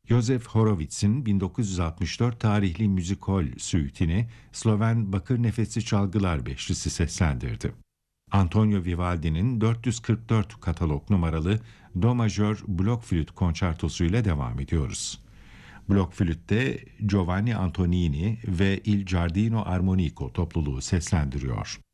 Josef Horowitz'in 1964 tarihli müzikol süitini Sloven Bakır Nefesli Çalgılar Beşlisi seslendirdi. Antonio Vivaldi'nin 444 katalog numaralı Do majör blok flüt konçertosu ile devam ediyoruz. Blok flütte Giovanni Antonini ve Il Giardino Armonico topluluğu seslendiriyor.